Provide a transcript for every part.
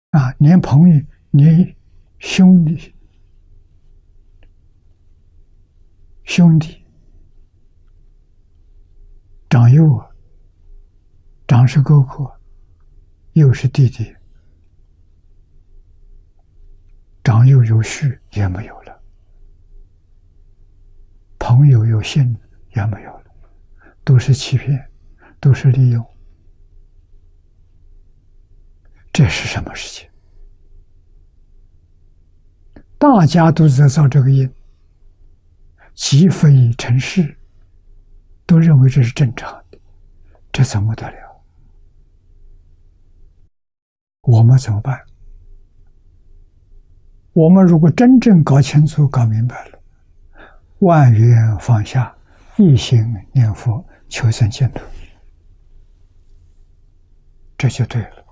啊，连朋友、连兄弟、兄弟、长幼啊，长是哥哥，幼是弟弟，长幼有序也没有了，朋友有信也没有了，都是欺骗，都是利用。这是什么事情？大家都在造这个因，即非成事，都认为这是正常的，这怎么得了？我们怎么办？我们如果真正搞清楚、搞明白了，万缘放下，一心念佛，求生净土，这就对了。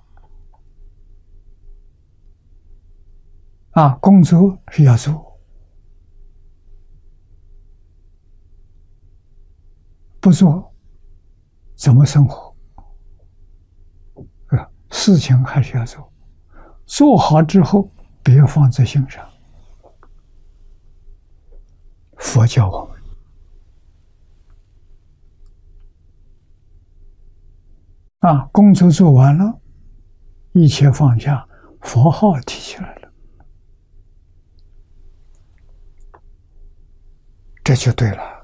啊，工作是要做，不做怎么生活？事情还是要做，做好之后别放在心上。佛教我们工作做完了，一切放下，佛号提起来了，这就对了。